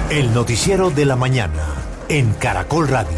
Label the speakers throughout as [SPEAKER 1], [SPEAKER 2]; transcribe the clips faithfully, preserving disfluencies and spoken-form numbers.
[SPEAKER 1] El noticiero de la mañana en Caracol Radio.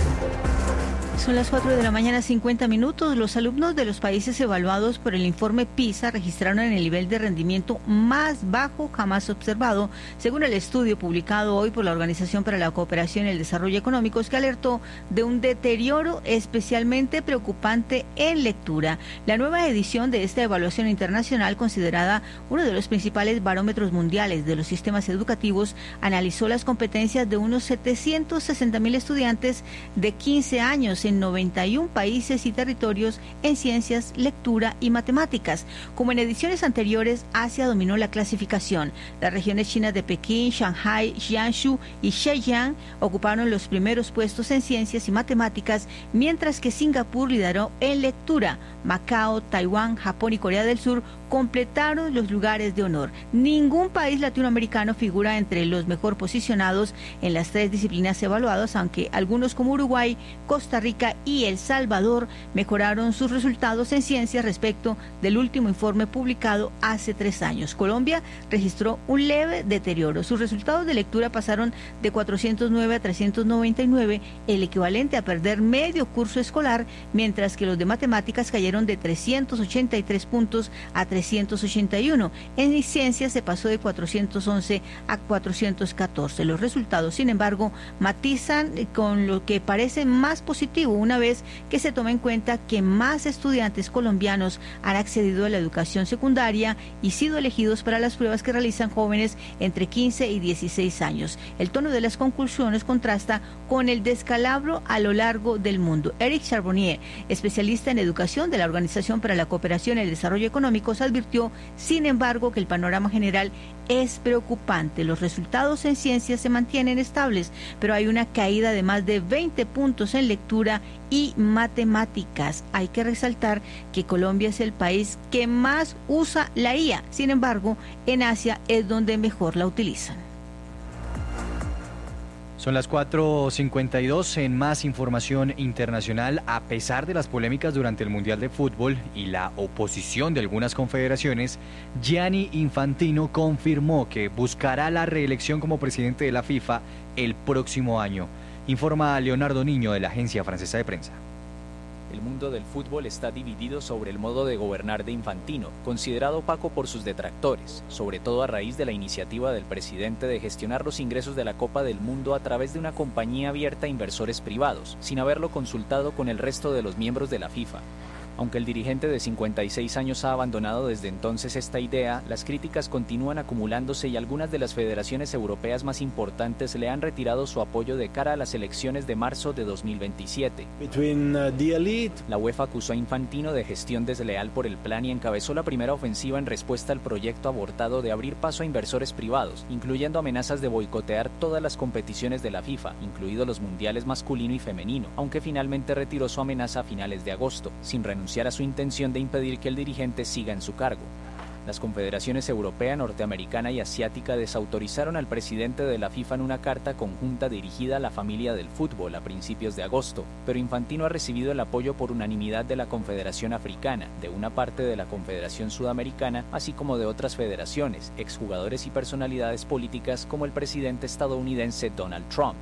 [SPEAKER 2] Son las cuatro de la mañana, cincuenta minutos. Los alumnos de los países evaluados por el informe PISA registraron el nivel de rendimiento más bajo jamás observado, según el estudio publicado hoy por la Organización para la Cooperación y el Desarrollo Económicos, que alertó de un deterioro especialmente preocupante en lectura. La nueva edición de esta evaluación internacional, considerada uno de los principales barómetros mundiales de los sistemas educativos, analizó las competencias de unos setecientos sesenta mil estudiantes de quince años en noventa y un países y territorios en ciencias, lectura y matemáticas. Como en ediciones anteriores, Asia dominó la clasificación. Las regiones chinas de Pekín, Shanghái, Jiangsu y Zhejiang ocuparon los primeros puestos en ciencias y matemáticas, mientras que Singapur lideró en lectura. Macao, Taiwán, Japón y Corea del Sur completaron los lugares de honor. Ningún país latinoamericano figura entre los mejor posicionados en las tres disciplinas evaluadas, aunque algunos como Uruguay, Costa Rica y El Salvador mejoraron sus resultados en ciencias respecto del último informe publicado hace tres años. Colombia registró un leve deterioro. Sus resultados de lectura pasaron de cuatrocientos nueve a trescientos noventa y nueve, el equivalente a perder medio curso escolar, mientras que los de matemáticas cayeron de trescientos ochenta y tres puntos a trescientos ochenta y uno. En ciencias se pasó de cuatrocientos once a cuatrocientos catorce. Los resultados, sin embargo, matizan con lo que parece más positivo, una vez que se toma en cuenta que más estudiantes colombianos han accedido a la educación secundaria y sido elegidos para las pruebas que realizan jóvenes entre quince y dieciséis años. El tono de las conclusiones contrasta con el descalabro a lo largo del mundo. Eric Charbonnier, especialista en educación de la Organización para la Cooperación y el Desarrollo Económico, advirtió, sin embargo, que el panorama general es preocupante. Los resultados en ciencias se mantienen estables, pero hay una caída de más de veinte puntos en lectura y matemáticas. Hay que resaltar que Colombia es el país que más usa la I A. Sin embargo, en Asia es donde mejor la utilizan.
[SPEAKER 3] Son las cuatro cincuenta y dos. En más información internacional, a pesar de las polémicas durante el Mundial de Fútbol y la oposición de algunas confederaciones, Gianni Infantino confirmó que buscará la reelección como presidente de la FIFA el próximo año. Informa Leonardo Niño de la agencia francesa de prensa.
[SPEAKER 4] El mundo del fútbol está dividido sobre el modo de gobernar de Infantino, considerado opaco por sus detractores, sobre todo a raíz de la iniciativa del presidente de gestionar los ingresos de la Copa del Mundo a través de una compañía abierta a inversores privados, sin haberlo consultado con el resto de los miembros de la FIFA. Aunque el dirigente de cincuenta y seis años ha abandonado desde entonces esta idea, las críticas continúan acumulándose y algunas de las federaciones europeas más importantes le han retirado su apoyo de cara a las elecciones de marzo de dos mil veintisiete.
[SPEAKER 5] Between, uh, the elite.
[SPEAKER 4] La UEFA acusó a Infantino de gestión desleal por el plan y encabezó la primera ofensiva en respuesta al proyecto abortado de abrir paso a inversores privados, incluyendo amenazas de boicotear todas las competiciones de la FIFA, incluidos los mundiales masculino y femenino, aunque finalmente retiró su amenaza a finales de agosto, sin renunciar a su intención de impedir que el dirigente siga en su cargo. Las confederaciones europea, norteamericana y asiática desautorizaron al presidente de la FIFA en una carta conjunta dirigida a la familia del fútbol a principios de agosto, pero Infantino ha recibido el apoyo por unanimidad de la Confederación Africana, de una parte de la Confederación Sudamericana, así como de otras federaciones, exjugadores y personalidades políticas como el presidente estadounidense Donald Trump.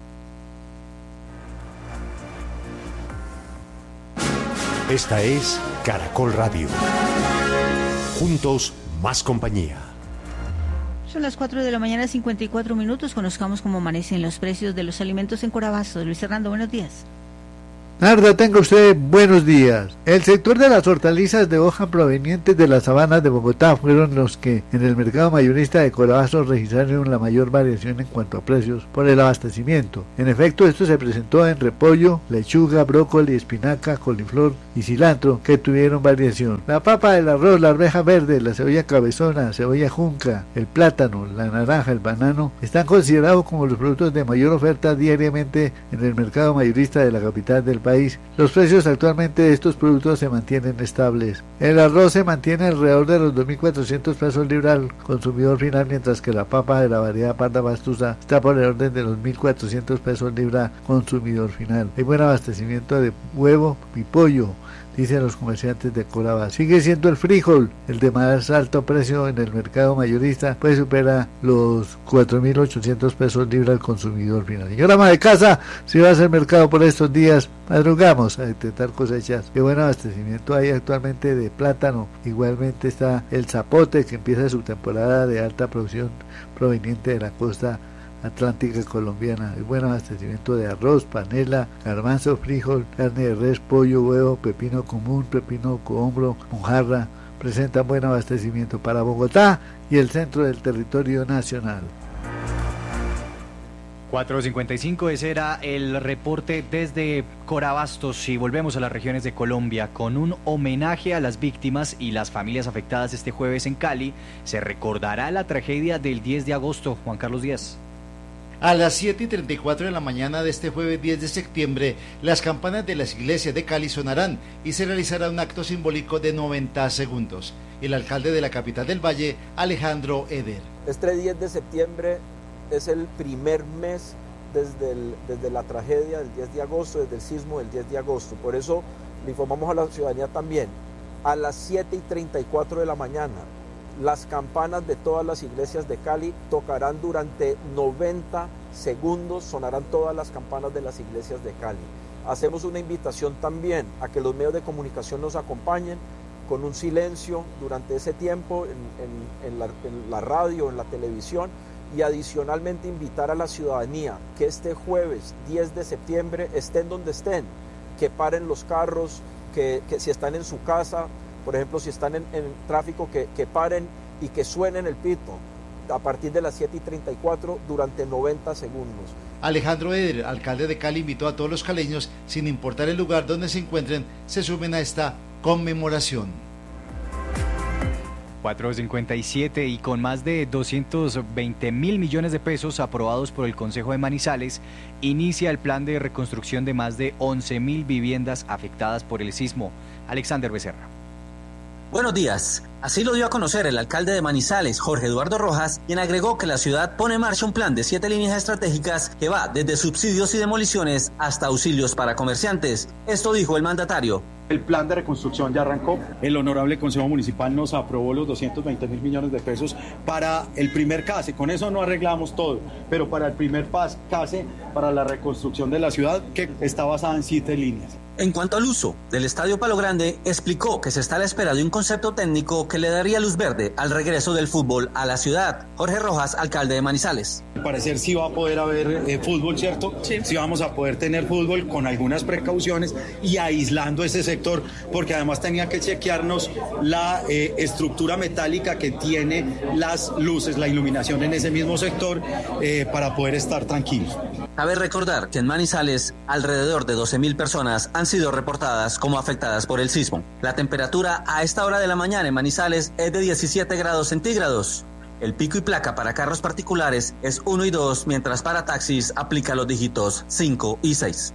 [SPEAKER 1] Esta es Caracol Radio. Juntos, más compañía.
[SPEAKER 2] Son las cuatro de la mañana, cincuenta y cuatro minutos. Conozcamos cómo amanecen los precios de los alimentos en Corabaso. Luis Hernando, buenos días.
[SPEAKER 6] Narda, tenga usted buenos días. El sector de las hortalizas de hoja provenientes de las sabanas de Bogotá fueron los que en el mercado mayorista de Corabaso registraron la mayor variación en cuanto a precios por el abastecimiento. En efecto, esto se presentó en repollo, lechuga, brócoli, espinaca, coliflor y cilantro, que tuvieron variación. La papa, el arroz, la arveja verde, la cebolla cabezona, cebolla junca, el plátano, la naranja, el banano, están considerados como los productos de mayor oferta diariamente en el mercado mayorista de la capital del país. Los precios actualmente de estos productos se mantienen estables. El arroz se mantiene alrededor de los dos mil cuatrocientos pesos libra al consumidor final, mientras que la papa de la variedad parda pastusa está por el orden de los mil cuatrocientos pesos libra consumidor final. Hay buen abastecimiento de huevo y pollo. dicen los comerciantes de Corabá. Sigue siendo el frijol el de más alto precio en el mercado mayorista, pues supera los cuatro mil ochocientos pesos libra al consumidor final. Señora ama de casa, si va a hacer mercado por estos días, madrugamos a intentar cosechas. Qué buen abastecimiento hay actualmente de plátano. Igualmente está el zapote, que empieza su temporada de alta producción proveniente de la costa atlántica colombiana. Hay buen abastecimiento de arroz, panela, garbanzo, frijol, carne de res, pollo, huevo, pepino común, pepino cohombro, mojarra. Presenta buen abastecimiento para Bogotá y el centro del territorio nacional.
[SPEAKER 3] cuatro cincuenta y cinco, ese era el reporte desde Corabastos, y volvemos a las regiones de Colombia con un homenaje a las víctimas y las familias afectadas este jueves en Cali. Se recordará la tragedia del diez de agosto. Juan Carlos Díaz.
[SPEAKER 7] A las siete y treinta y cuatro de la mañana de este jueves diez de septiembre, las campanas de las iglesias de Cali sonarán y se realizará un acto simbólico de noventa segundos. El alcalde de la capital del Valle, Alejandro Eder.
[SPEAKER 8] Este diez de septiembre es el primer mes desde, el, desde la tragedia del diez de agosto, desde el sismo del diez de agosto. Por eso le informamos a la ciudadanía también, a las siete y treinta y cuatro de la mañana, las campanas de todas las iglesias de Cali tocarán durante noventa segundos, sonarán todas las campanas de las iglesias de Cali. Hacemos una invitación también a que los medios de comunicación nos acompañen con un silencio durante ese tiempo en, en, en, la, en la radio, en la televisión, y adicionalmente invitar a la ciudadanía que este jueves diez de septiembre, estén donde estén, que paren los carros, que, que si están en su casa, por ejemplo, si están en, en tráfico, que, que paren y que suenen el pito a partir de las siete y treinta y cuatro durante noventa segundos.
[SPEAKER 7] Alejandro Eder, alcalde de Cali, invitó a todos los caleños, sin importar el lugar donde se encuentren, se sumen a esta conmemoración.
[SPEAKER 3] cuatro cincuenta y siete, y con más de doscientos veinte mil millones de pesos aprobados por el Consejo de Manizales, inicia el plan de reconstrucción de más de once mil viviendas afectadas por el sismo. Alexander Becerra.
[SPEAKER 9] Buenos días. Así lo dio a conocer el alcalde de Manizales, Jorge Eduardo Rojas, quien agregó que la ciudad pone en marcha un plan de siete líneas estratégicas que va desde subsidios y demoliciones hasta auxilios para comerciantes. Esto dijo el mandatario.
[SPEAKER 10] El plan de reconstrucción ya arrancó. El honorable Consejo Municipal nos aprobó los doscientos veinte mil millones de pesos para el primer case. Con eso no arreglamos todo, pero para el primer case, para la reconstrucción de la ciudad, que está basada en siete líneas.
[SPEAKER 9] En cuanto al uso del Estadio Palo Grande, explicó que se está a la espera de un concepto técnico que le daría luz verde al regreso del fútbol a la ciudad. Jorge Rojas, alcalde de Manizales.
[SPEAKER 10] Al parecer sí va a poder haber eh, fútbol, ¿cierto? Sí. Sí vamos a poder tener fútbol con algunas precauciones y aislando ese sector, porque además tenía que chequearnos la eh, estructura metálica que tiene las luces, la iluminación en ese mismo sector, eh, para poder estar tranquilos.
[SPEAKER 9] Cabe recordar que en Manizales alrededor de doce mil personas han sido reportadas como afectadas por el sismo. La temperatura a esta hora de la mañana en Manizales es de diecisiete grados centígrados. El pico y placa para carros particulares es uno y dos, mientras para taxis aplica los dígitos cinco y seis.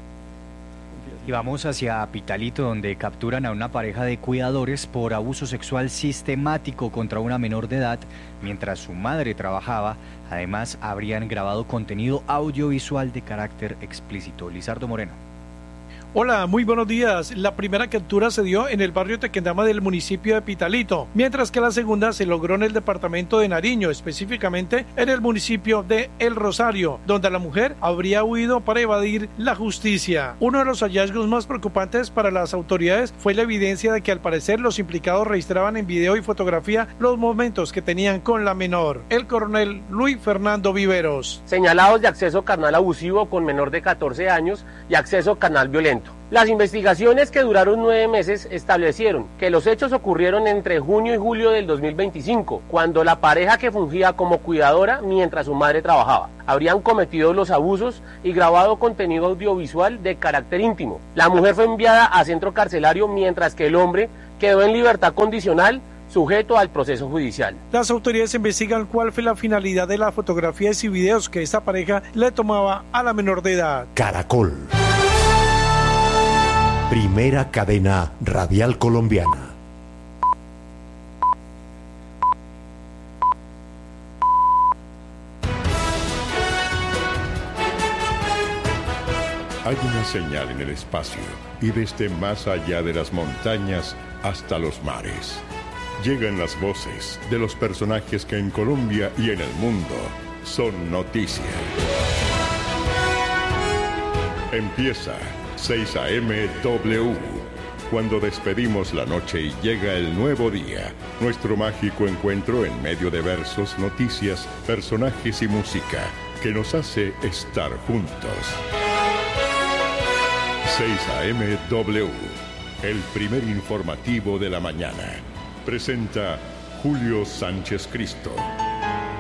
[SPEAKER 3] Y vamos hacia Pitalito, donde capturan a una pareja de cuidadores por abuso sexual sistemático contra una menor de edad mientras su madre trabajaba. Además, habrían grabado contenido audiovisual de carácter explícito. Lizardo Moreno.
[SPEAKER 11] Hola, muy buenos días. La primera captura se dio en el barrio Tequendama del municipio de Pitalito, mientras que la segunda se logró en el departamento de Nariño, específicamente en el municipio de El Rosario, donde la mujer habría huido para evadir la justicia. Uno de los hallazgos más preocupantes para las autoridades fue la evidencia de que al parecer los implicados registraban en video y fotografía los momentos que tenían con la menor. El coronel Luis Fernando Viveros.
[SPEAKER 12] Señalados de acceso carnal abusivo con menor de catorce años y acceso carnal violento. Las investigaciones, que duraron nueve meses, establecieron que los hechos ocurrieron entre junio y julio del dos mil veinticinco, cuando la pareja que fungía como cuidadora mientras su madre trabajaba habrían cometido los abusos y grabado contenido audiovisual de carácter íntimo. La mujer fue enviada a centro carcelario, mientras que el hombre quedó en libertad condicional, sujeto al proceso judicial.
[SPEAKER 11] Las autoridades investigan cuál fue la finalidad de las fotografías y videos que esta pareja le tomaba a la menor de edad.
[SPEAKER 1] Caracol. Primera cadena radial colombiana.
[SPEAKER 13] Hay una señal en el espacio y desde más allá de las montañas hasta los mares. Llegan las voces de los personajes que en Colombia y en el mundo son noticia. Empieza seis A M W. Cuando despedimos la noche y llega el nuevo día, nuestro mágico encuentro en medio de versos, noticias, personajes y música que nos hace estar juntos. seis A M W, el primer informativo de la mañana. Presenta Julio Sánchez Cristo.